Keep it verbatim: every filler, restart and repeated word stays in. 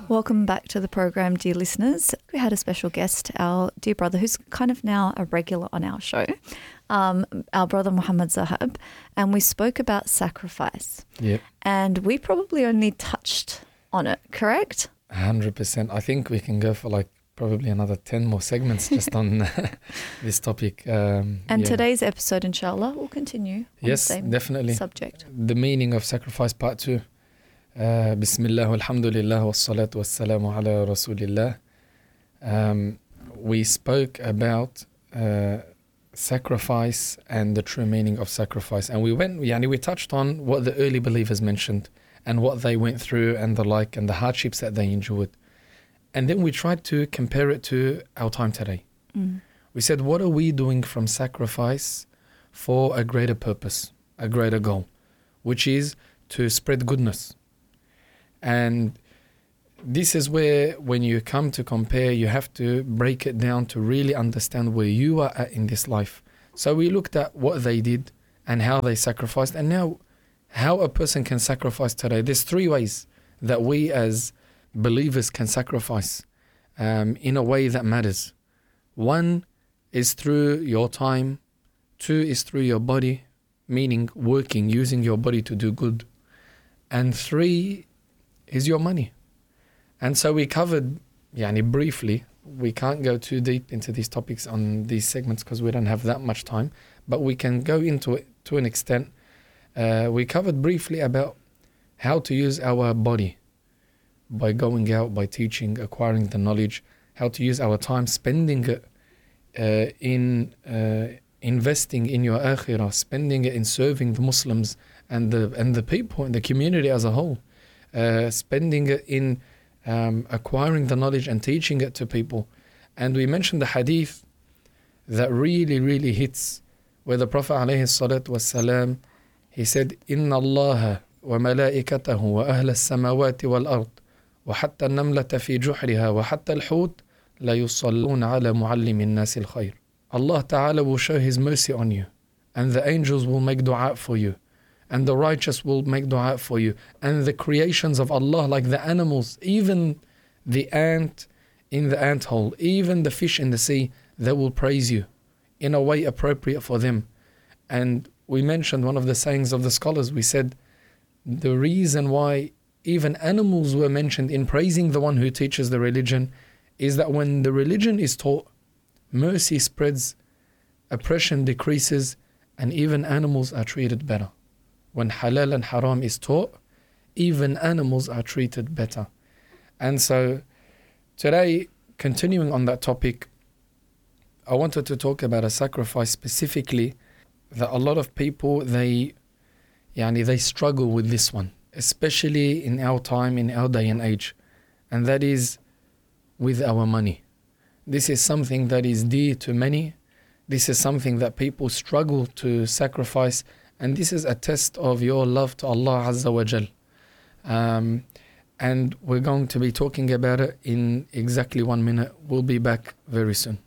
Welcome back to the program, dear listeners. We had a special guest, our dear brother, who's kind of now a regular on our show, um, our brother Muhammad Zahab, and we spoke about sacrifice. Yep. And we probably only touched on it, correct? one hundred percent. I think we can go for like probably another ten more segments just on this topic. Um, and yeah. today's episode, inshallah, will continue on yes, the same definitely. subject. The meaning of sacrifice, part two. Uh, Bismillah, alhamdulillah, wa salatu wa salamu ala rasulillah. Um, we spoke about uh, sacrifice and the true meaning of sacrifice. And we went, yani we touched on what the early believers mentioned and what they went through and the like and the hardships that they endured. And then we tried to compare it to our time today. Mm. We said, what are we doing from sacrifice for a greater purpose, a greater goal, which is to spread goodness. And this is where, when you come to compare, you have to break it down to really understand where you are at in this life. So we looked at what they did and how they sacrificed, and now how a person can sacrifice today. There's three ways that we as believers can sacrifice um, in a way that matters. One is through your time. Two is through your body, meaning working, using your body to do good. And three is your money. And so we covered, yani briefly, we can't go too deep into these topics on these segments because we don't have that much time, but we can go into it to an extent. Uh, we covered briefly about how to use our body by going out, by teaching, acquiring the knowledge, how to use our time, spending it uh, in uh, investing in your akhirah, spending it in serving the Muslims and the and the people and the community as a whole, uh, spending it in um, acquiring the knowledge and teaching it to people. And we mentioned the hadith that really, really hits, where the Prophet alayhi salatu wasalam, he said, "Inna Allah wa malaikatahu wa ahla as-samawati wal ard wa hatta an-namlata fi juhriha wa hatta al-hut la yusalluna ala muallim an-nas al-khayr." Allah Ta'ala will show His mercy on you, and the angels will make dua for you, and the righteous will make dua for you, and the creations of Allah, like the animals, even the ant in the ant hole, even the fish in the sea, they will praise you in a way appropriate for them. And we mentioned one of the sayings of the scholars. We said the reason why even animals were mentioned in praising the one who teaches the religion is that when the religion is taught, mercy spreads, oppression decreases, and even animals are treated better. When halal and haram is taught, even animals are treated better. And so today, continuing on that topic, I wanted to talk about a sacrifice specifically that a lot of people, they, yani, they struggle with this one, especially in our time, in our day and age, and that is with our money. This is something that is dear to many. This is something that people struggle to sacrifice, and this is a test of your love to Allah Azza wa Jal. Um, and we're going to be talking about it in exactly one minute. We'll be back very soon.